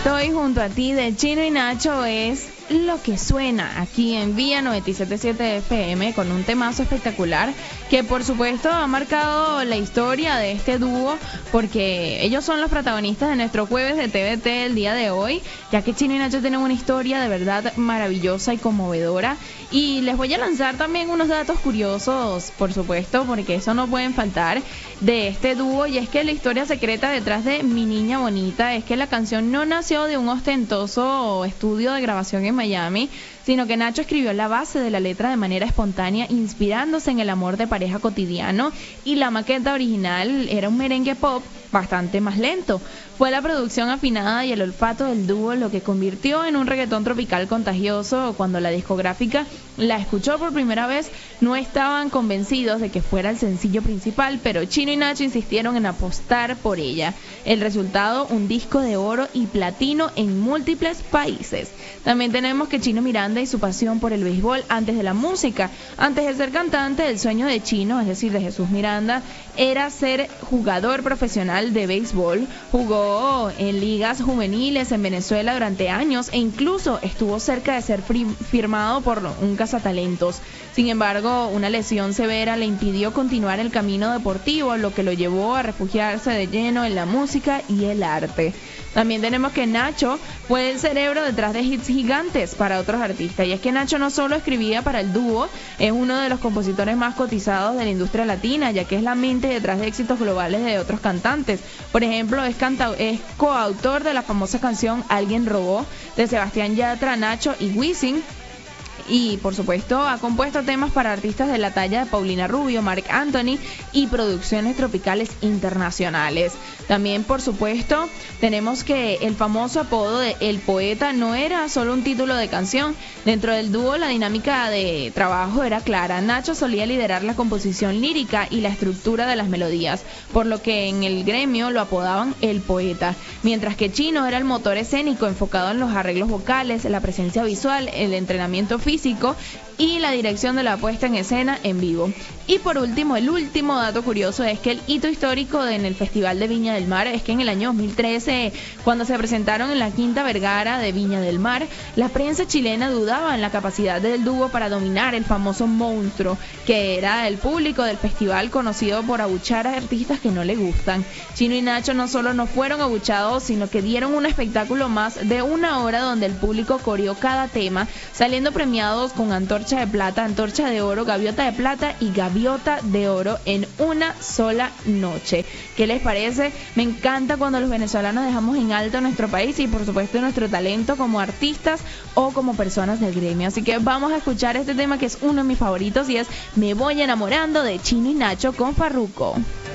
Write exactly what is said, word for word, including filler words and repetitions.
Estoy junto a ti de Chino y Nacho es lo que suena aquí en Vía noventa y siete punto siete F M con un temazo espectacular que por supuesto ha marcado la historia de este dúo porque ellos son los protagonistas de nuestro jueves de T V T el día de hoy, ya que Chino y Nacho tienen una historia de verdad maravillosa y conmovedora. Y les voy a lanzar también unos datos curiosos, por supuesto, porque eso no pueden faltar de este dúo, y es que la historia secreta detrás de Mi Niña Bonita es que la canción no nació de un ostentoso estudio de grabación en Miami, sino que Nacho escribió la base de la letra de manera espontánea, inspirándose en el amor de pareja cotidiano, y la maqueta original era un merengue pop bastante más lento. Fue la producción afinada y el olfato del dúo lo que convirtió en un reggaetón tropical contagioso. Cuando la discográfica la escuchó por primera vez, no estaban convencidos de que fuera el sencillo principal, pero Chino y Nacho insistieron en apostar por ella. El resultado, un disco de oro y platino en múltiples países. También tenemos que Chino Miranda y su pasión por el béisbol antes de la música. Antes de ser cantante, el sueño de Chino, es decir, de Jesús Miranda, era ser jugador profesional de béisbol. Jugó en ligas juveniles en Venezuela durante años e incluso estuvo cerca de ser firmado por un cazatalentos. Sin embargo, una lesión severa le impidió continuar el camino deportivo, lo que lo llevó a refugiarse de lleno en la música y el arte. También tenemos que Nacho fue el cerebro detrás de hits gigantes para otros artistas, y es que Nacho no solo escribía para el dúo, es uno de los compositores más cotizados de la industria latina, ya que es la mente detrás de éxitos globales de otros cantantes. Por ejemplo, es, canta es coautor de la famosa canción Alguien Robó de Sebastián Yatra, Nacho y Wisin. Y por supuesto ha compuesto temas para artistas de la talla de Paulina Rubio, Marc Anthony y producciones tropicales internacionales. También por supuesto tenemos que el famoso apodo de El Poeta no era solo un título de canción. Dentro del dúo la dinámica de trabajo era clara. Nacho solía liderar la composición lírica y la estructura de las melodías, por lo que en el gremio lo apodaban El Poeta, mientras que Chino era el motor escénico enfocado en los arreglos vocales, la presencia visual, el entrenamiento físico y la dirección de la puesta en escena en vivo. Y por último, el último dato curioso es que el hito histórico en el Festival de Viña del Mar es que en el año dos mil trece, cuando se presentaron en la Quinta Vergara de Viña del Mar, la prensa chilena dudaba en la capacidad del dúo para dominar el famoso monstruo que era el público del festival, conocido por abuchar a artistas que no le gustan. Chino y Nacho no solo no fueron abuchados, sino que dieron un espectáculo más de una hora donde el público coreó cada tema, saliendo premiados con antorcha de plata, antorcha de oro, gaviota de plata y gaviota de oro en una sola noche. ¿Qué les parece? Me encanta cuando los venezolanos dejamos en alto nuestro país y por supuesto nuestro talento como artistas o como personas del gremio. Así que vamos a escuchar este tema que es uno de mis favoritos y es Me Voy Enamorando de Chino y Nacho con Farruko.